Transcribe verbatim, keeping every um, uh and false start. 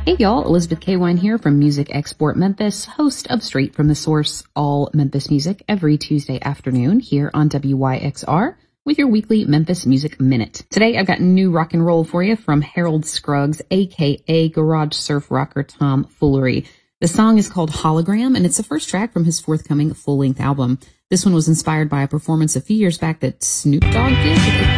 Hey y'all, Elizabeth K. Wine here from Music Export Memphis, host of Straight from the Source, all Memphis music every Tuesday afternoon here on W Y X R with your weekly Memphis Music Minute. Today I've got new rock and roll for you from Harold Scruggs, aka Garage Surf Rocker Tom Foolery. The song is called Hologram, and it's the first track from his forthcoming full-length album. This one was inspired by a performance a few years back that Snoop Dogg did